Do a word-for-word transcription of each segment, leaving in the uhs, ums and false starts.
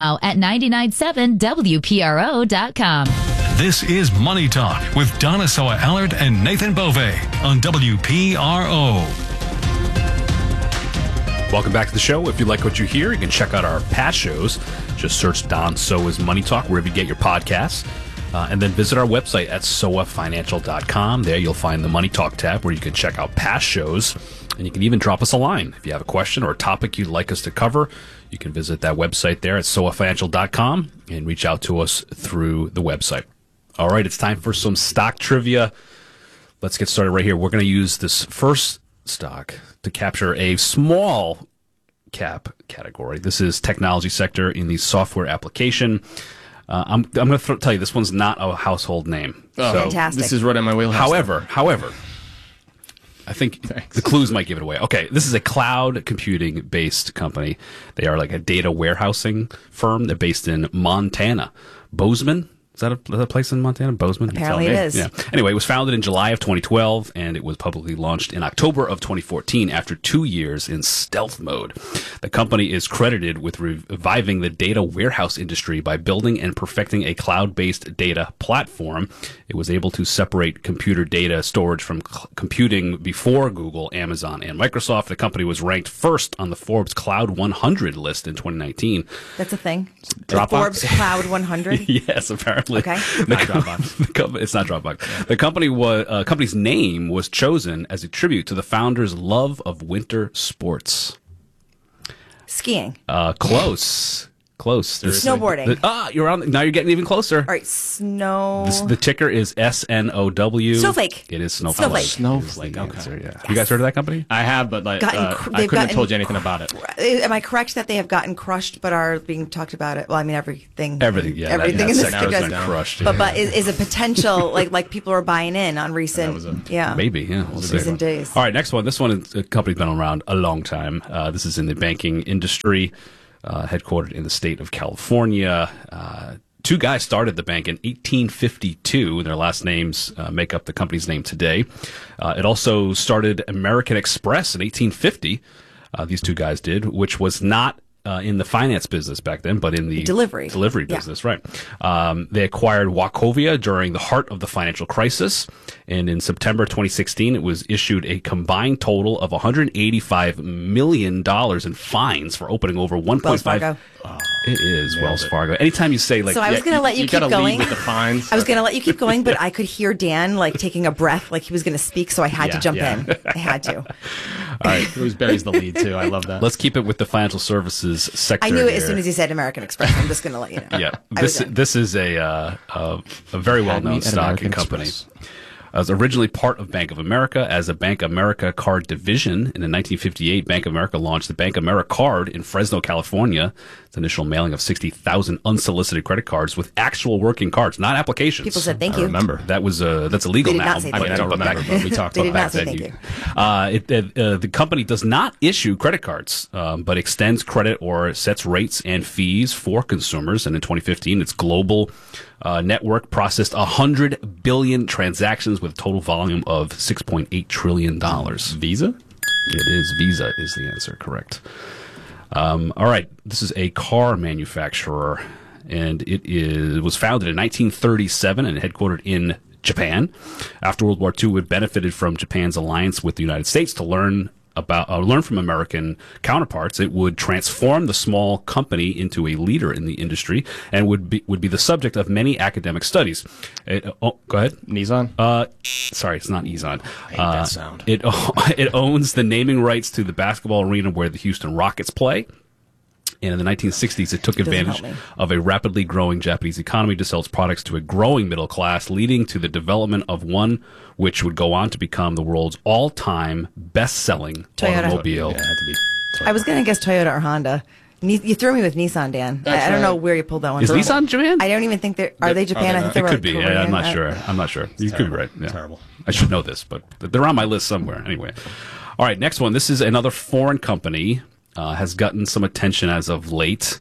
at nine nine seven W P R O dot com. This is Money Talk with Donna Soa Allard and Nathan Bove on W P R O. Welcome back to the show. If you like what you hear, you can check out our past shows. Just search Don Soa's Money Talk wherever you get your podcasts. Uh, and then visit our website at soa financial dot com. There you'll find the Money Talk tab where you can check out past shows. And you can even drop us a line. If you have a question or a topic you'd like us to cover, you can visit that website there at soa financial dot com and reach out to us through the website. All right, it's time for some stock trivia. Let's get started right here. We're going to use this first stock to capture a small cap category. This is technology sector in the software application. Uh, I'm, I'm going to th- tell you, this one's not a household name. Oh, so fantastic. This is right in my wheelhouse. However, however, I think Thanks. the clues might give it away. Okay, this is a cloud computing-based company. They are like a data warehousing firm. They're based in Montana. Bozeman? Is that a, is that a place in Montana? Bozeman? Apparently it is. Yeah. Anyway, it was founded in July of twenty twelve, and it was publicly launched in October of twenty fourteen after two years in stealth mode. The company is credited with reviving the data warehouse industry by building and perfecting a cloud-based data platform. It was able to separate computer data storage from c- computing before Google, Amazon, and Microsoft. The company was ranked first on the Forbes Cloud one hundred list in twenty nineteen. That's a thing? Dropbox? The Forbes Cloud one hundred? Yes, apparently. Okay. The not Dropbox. The com- it's not Dropbox. Yeah. The company was, uh, company's name was chosen as a tribute to the founder's love of winter sports. Skiing. Uh, close. Close. There's Snowboarding. The, ah, you're on. Now you're getting even closer. All right, snow. This, the ticker is S N O W. Snowflake. It is Snowflake. Snowflake. Snowflake. Okay. Answer, yeah. Yes. You guys heard of that company? I have, but like, Gotten uh, cr- I they've couldn't have gotten told you anything cr- about it. Am I correct that they have gotten crushed, but are being talked about it? Well, I mean everything. Everything. Yeah. Everything that, in that this sector's because- been crushed. But yeah. but is, is a potential like like people are buying in on recent. was a- yeah. Maybe. Yeah. We'll see. Recent days. All right. Next one. This one is a company's been around a long time. Uh, this is in the banking industry. Uh, headquartered in the state of California. Uh, two guys started the bank in eighteen fifty-two. Their last names uh, make up the company's name today. Uh, it also started American Express in eighteen fifty. Uh, these two guys did, which was not uh, in the finance business back then, but in the delivery delivery yeah. business, right? Um, they acquired Wachovia during the heart of the financial crisis, and in September twenty sixteen, it was issued a combined total of one hundred eighty-five million dollars in fines for opening over one point five. Wells Fargo. Oh, it is Wells Fargo. Anytime you say like, So I was yeah, going to let you, you keep gotta going. lead with the fines. I was going to let you keep going, but I could hear Dan like taking a breath, like he was going to speak, so I had Yeah, to jump yeah. in. I had to. all right, Bruce buries the lead too. I love that. let's keep it with the financial services sector. I knew it here. as soon as he said American Express. I'm just going to let you know. Yeah, I was this in. this is a uh, a, a very well Had me known at stock American and company. Express. Uh, it was originally part of Bank of America as a Bank America card division. And in nineteen fifty-eight, Bank of America launched the Bank America card in Fresno, California. Its initial mailing of sixty thousand unsolicited credit cards with actual working cards, not applications. People said thank I you. remember. That was uh, that's illegal They did now. not say I mean, I don't but back- remember, but we talked They about did that. not say then thank you. Uh, it, it, uh, the company does not issue credit cards, um, but extends credit or sets rates and fees for consumers. And in twenty fifteen, its global uh, network processed one hundred billion transactions with a total volume of six point eight trillion dollars. Visa? It is Visa is the answer, correct. Um, all right, this is a car manufacturer, and it is was founded in nineteen thirty-seven and headquartered in Japan. After World War Two, it benefited from Japan's alliance with the United States to learn about uh, learn from American counterparts. It would transform the small company into a leader in the industry and would be would be the subject of many academic studies. It, oh, go ahead. Nissan? Uh, sorry, it's not Ezon. I hate uh, that sound. It it owns the naming rights to the basketball arena where the Houston Rockets play. And in the nineteen sixties, it took Doesn't advantage help me. of a rapidly growing Japanese economy to sell its products to a growing middle class, leading to the development of one which would go on to become the world's all-time best-selling Toyota. automobile. Yeah, it had to be. I was going to guess Toyota or Honda. Ni- You threw me with Nissan, Dan. I, I don't right. know where you pulled that one Is from. Nissan Japan? I don't even think they're. Are they Japan? they I not? think they It were could be. Korean. Yeah, I'm not Uh, sure. I'm not sure. You could be right. Yeah. Terrible. I should know this, but they're on my list somewhere. Anyway. All right, next one. This is another foreign company. Uh, has gotten some attention as of late.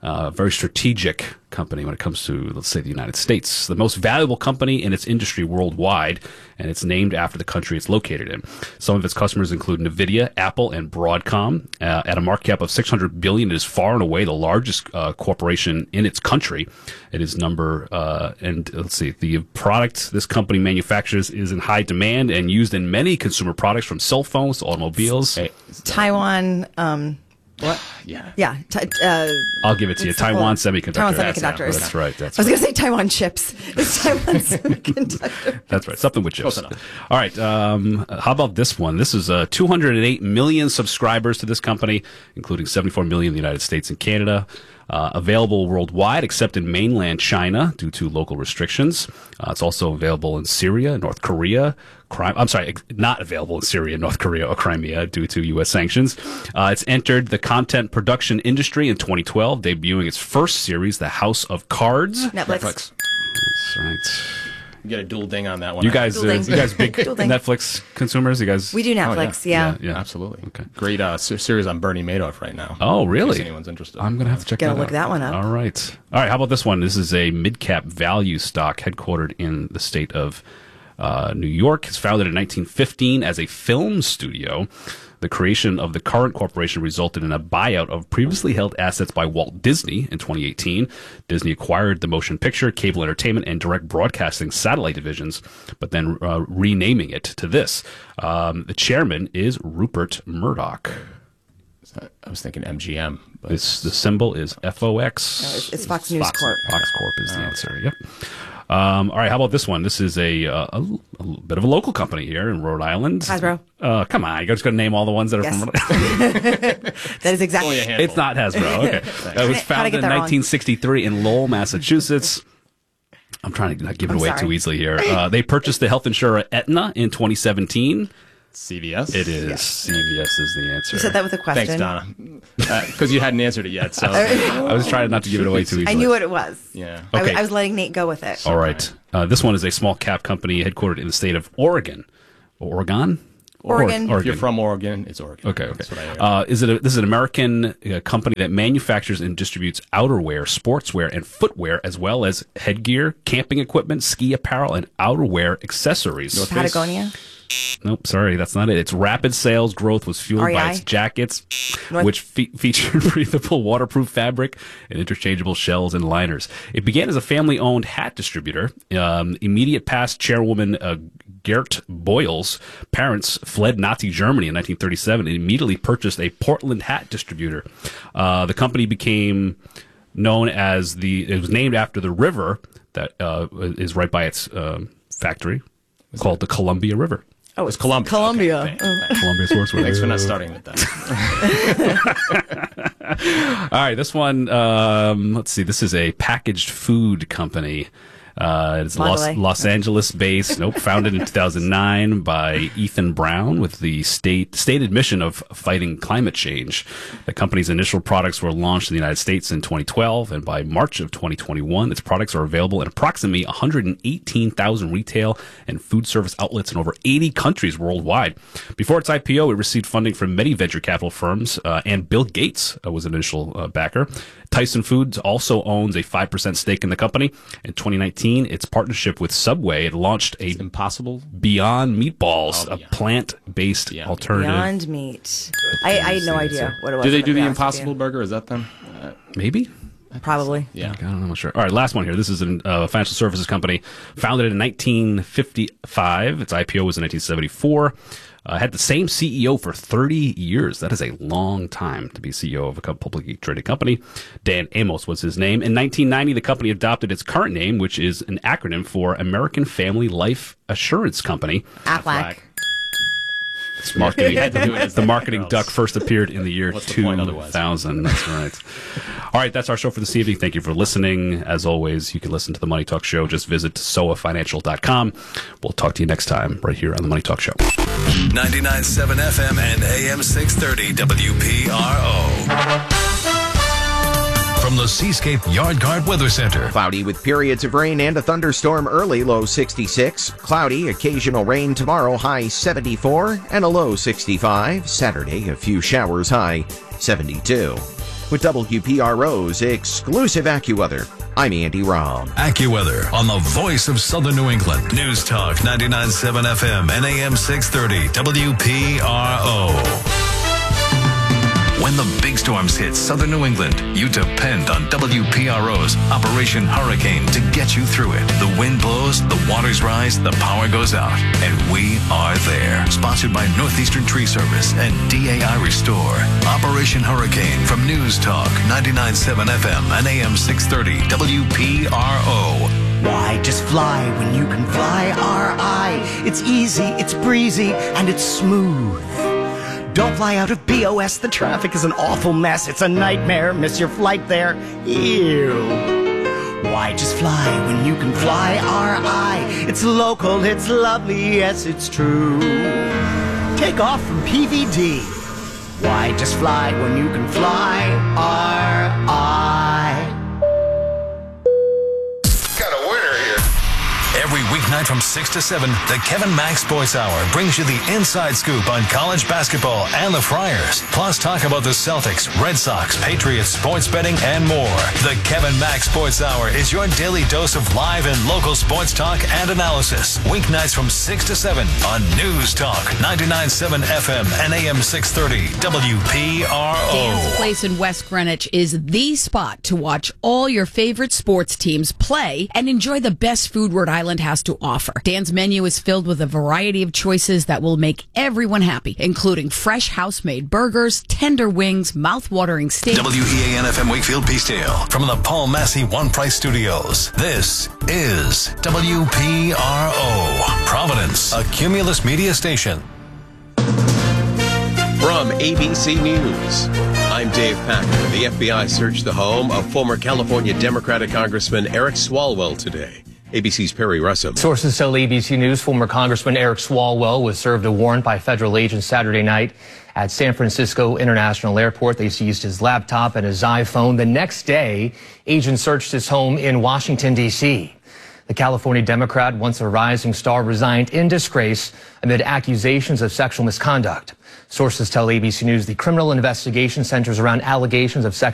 Uh, very strategic company when it comes to, let's say, the United States. The most valuable company in its industry worldwide, and it's named after the country it's located in. Some of its customers include NVIDIA, Apple, and Broadcom. Uh, at a market cap of six hundred billion dollars, it is far and away the largest uh, corporation in its country. It is number, uh, and let's see, the product this company manufactures is in high demand and used in many consumer products from cell phones to automobiles. Hey, Taiwan. Um, what? Yeah. yeah. T- uh, I'll give it to you. what's the Taiwan whole- Semiconductor. Taiwan That's- Semiconductors. That's right. That's I was right. going to say Taiwan chips. It's Taiwan Semiconductor. That's right. Something with chips. Close enough. All right. Um, how about this one? This is uh, two hundred eight million subscribers to this company, including seventy-four million in the United States and Canada. Uh, available worldwide, except in mainland China due to local restrictions. Uh, it's also available in Syria, North Korea. Crimea, I'm sorry, not available in Syria, North Korea, or Crimea due to U S sanctions. Uh, it's entered the content production industry in twenty twelve, debuting its first series, The House of Cards. Netflix. Netflix. That's right. You get a dual ding on that one. You guys, Dual uh, ding. you guys, big Dual ding. Netflix consumers. You guys, We do Netflix, yeah. yeah. Absolutely. Okay. Great uh, se- series on Bernie Madoff right now. Oh, In really? case anyone's interested. I'm going to have to check Gotta that look out. that one up. All right. All right. How about this one? This is a mid-cap value stock headquartered in the state of uh, New York. It's founded in nineteen fifteen as a film studio. The creation of the current corporation resulted in a buyout of previously held assets by Walt Disney in twenty eighteen. Disney acquired the motion picture, cable entertainment, and direct broadcasting satellite divisions, but then uh, renaming it to this. Um, the chairman is Rupert Murdoch. I was thinking M G M. But This, the symbol is F O X. No, it's, it's Fox News Fox. Corp. Fox Corp is the answer. Yep. Um, all right. How about this one? This is a, uh, a, a bit of a local company here in Rhode Island. Hasbro. Uh, come on. You just got to name all the ones that are Yes. from Rhode Island. That is exactly. Only a handful. It's not Hasbro. Okay. It was How'd I founded get in that wrong? nineteen sixty-three in Lowell, Massachusetts. I'm trying to not give it I'm away sorry. too easily here. Uh, they purchased the health insurer Aetna in twenty seventeen. C V S. It is. C V S is the answer. You said that with a question. Thanks, Donna. Because you hadn't answered it yet. So I was trying not to give it away too easily. I knew what it was. yeah. I, w- Okay. I was letting Nate go with it. All right. Uh, this one is a small cap company headquartered in the state of Oregon. Oregon? Oregon. Or- If you're from Oregon, it's Oregon. Okay, okay. That's what I heard. Uh, is it a, this is an American uh, company that manufactures and distributes outerwear, sportswear, and footwear, as well as headgear, camping equipment, ski apparel, and outerwear accessories. North Face? Patagonia. Nope, sorry, that's not it. Its rapid sales growth was fueled R E I? by its jackets, North- which fe- featured breathable, waterproof fabric and interchangeable shells and liners. It began as a family-owned hat distributor. Um, immediate past chairwoman uh, Gert Boyle's parents fled Nazi Germany in nineteen thirty-seven and immediately purchased a Portland hat distributor. Uh, the company became known as the. It was named after the river that uh, is right by its um, factory, called the Columbia River. Oh, It's Columbia. Columbia. Okay, thanks, thanks. Columbia Sportswear. Thanks for not starting with that. All right, this one. Um, let's see. This is a packaged food company. Uh, it's Los, Mondelez. Los Angeles based. Nope, founded in two thousand nine by Ethan Brown with the state stated mission of fighting climate change. The company's initial products were launched in the United States in twenty twelve, and by March of twenty twenty-one, its products are available in approximately one hundred eighteen thousand retail and food service outlets in over eighty countries worldwide. Before its I P O, it received funding from many venture capital firms, uh, and Bill Gates uh, was an initial uh, backer. Tyson Foods also owns a five percent stake in the company. In twenty nineteen, its partnership with Subway, it launched a Impossible. Beyond Meatballs, Oh, a yeah. plant-based Yeah. alternative. Beyond Meat. I, I had no idea what it was. Do they to do be the honest with Impossible you. Burger? Is that them? Uh, Maybe? Probably. yeah. I don't know. I'm not sure. All right, last one here. This is a uh, financial services company founded in nineteen fifty-five. Its I P O was in nineteen seventy-four. Uh, had the same C E O for thirty years. That is a long time to be C E O of a co- publicly traded company. Dan Amos was his name. In nineteen ninety, the company adopted its current name, which is an acronym for American Family Life Assurance Company. Aflac. Its marketing, had to do it as the the marketing girls. duck first appeared in the year What's the point otherwise? two thousand. That's right. All right, that's our show for this evening. Thank you for listening. As always, you can listen to the Money Talk Show. Just visit S O A Financial dot com. We'll talk to you next time right here on the Money Talk Show. ninety-nine point seven F M and A M six thirty W P R O. From the Seascape Yard Guard Weather Center. Cloudy with periods of rain and a thunderstorm early, low sixty-six. Cloudy, occasional rain tomorrow, high seventy-four, and a low sixty-five. Saturday, a few showers, high seventy-two. with W P R O's exclusive AccuWeather. I'm Andy Rahm. AccuWeather on the voice of Southern New England. News Talk ninety-nine point seven F M and A M six thirty W P R O. When the big storms hit Southern New England, you depend on W P R O's Operation Hurricane to get you through it. The wind blows, the waters rise, the power goes out, and we are there. Sponsored by Northeastern Tree Service and D A I Restore. Operation Hurricane from News Talk ninety-nine point seven F M and A M six thirty W P R O. Why just fly when you can fly R I? It's easy, it's breezy, and it's smooth. Don't fly out of B O S, the traffic is an awful mess. It's a nightmare, miss your flight there. Ew. Why just fly when you can fly R I? It's local, it's lovely, yes, it's true. Take off from P V D. Why just fly when you can fly R I? Every weeknight from six to seven, the Kevin Mack Sports Hour brings you the inside scoop on college basketball and the Friars. Plus talk about the Celtics, Red Sox, Patriots, sports betting, and more. The Kevin Mack Sports Hour is your daily dose of live and local sports talk and analysis. Weeknights from six to seven on News Talk ninety-nine point seven F M and A M six thirty W P R O. Dan's Place in West Greenwich is the spot to watch all your favorite sports teams play and enjoy the best food Rhode Island has to offer. Dan's menu is filled with a variety of choices that will make everyone happy, including fresh house-made burgers, tender wings, mouth-watering steaks. W E A N F M Wakefield Peacedale from the Paul Massey One Price Studios. This is W P R O, Providence, a Cumulus media station. From A B C News, I'm Dave Packer. The F B I searched the home of former California Democratic Congressman Eric Swalwell today. A B C's Perry Russell. Sources tell A B C News former Congressman Eric Swalwell was served a warrant by federal agents Saturday night at San Francisco International Airport. They seized his laptop and his iPhone. The next day, agents searched his home in Washington, D C The California Democrat, once a rising star, resigned in disgrace amid accusations of sexual misconduct. Sources tell A B C News the criminal investigation centers around allegations of sexual